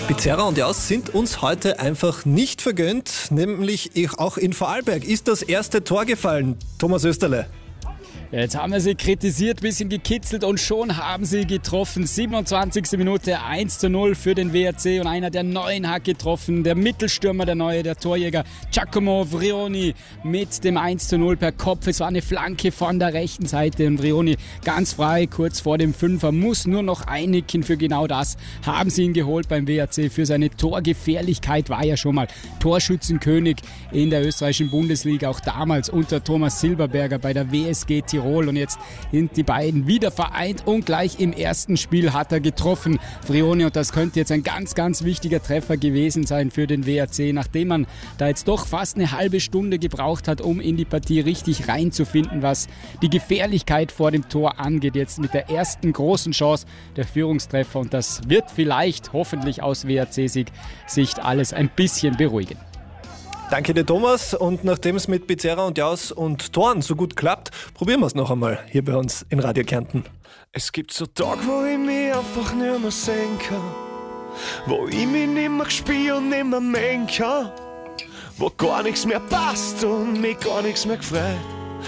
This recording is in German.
Pizarra und Jaus sind uns heute einfach nicht vergönnt, nämlich auch in Vorarlberg ist das erste Tor gefallen. Thomas Österle. Jetzt haben wir sie kritisiert, ein bisschen gekitzelt und schon haben sie getroffen. 27. Minute 1:0 für den WRC und einer der Neuen hat getroffen. Der Mittelstürmer, der Torjäger Giacomo Vrioni mit dem 1:0 per Kopf. Es war eine Flanke von der rechten Seite und Vrioni ganz frei, kurz vor dem Fünfer, muss nur noch einnicken. Für genau das haben sie ihn geholt beim WRC. Für seine Torgefährlichkeit war er schon mal Torschützenkönig in der österreichischen Bundesliga, auch damals unter Thomas Silberberger bei der WSG Tirol. Und jetzt sind die beiden wieder vereint und gleich im ersten Spiel hat er getroffen, Vrioni. Und das könnte jetzt ein ganz, ganz wichtiger Treffer gewesen sein für den WRC, nachdem man da jetzt doch fast eine halbe Stunde gebraucht hat, um in die Partie richtig reinzufinden, was die Gefährlichkeit vor dem Tor angeht. Jetzt mit der ersten großen Chance der Führungstreffer und das wird vielleicht, hoffentlich aus WRC-Sicht alles ein bisschen beruhigen. Danke dir, Thomas. Und nachdem es mit Pizarra und Jaus und Toren so gut klappt, probieren wir es noch einmal hier bei uns in Radio Kärnten. Es gibt so Tage, wo ich mich einfach nicht mehr sehen kann, wo ich mich nicht mehr spüre und nicht mehr mengen kann, wo gar nichts mehr passt und mich gar nichts mehr gefreut.